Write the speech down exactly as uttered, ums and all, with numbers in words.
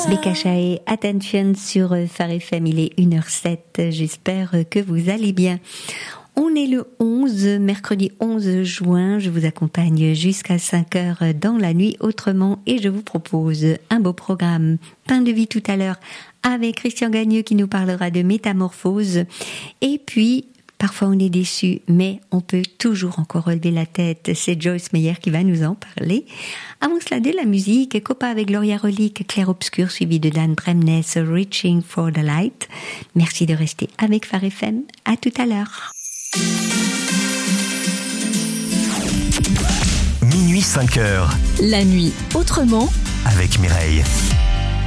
Bécacha et Attention sur Phare F M, il est une heure sept, j'espère que vous allez bien. On est le onze, mercredi onze juin, je vous accompagne jusqu'à cinq heures dans la nuit autrement et je vous propose un beau programme. Pain de vie tout à l'heure avec Christian Gagneux qui nous parlera de métamorphose et puis parfois on est déçu, mais on peut toujours encore relever la tête. C'est Joyce Meyer qui va nous en parler. Avant cela, de la musique, Copa avec Gloria Relic, Clair Obscur, suivi de Dan Bremnes, Reaching for the Light. Merci de rester avec Phare F M. À tout à l'heure. Minuit cinq heures. La nuit autrement avec Mireille.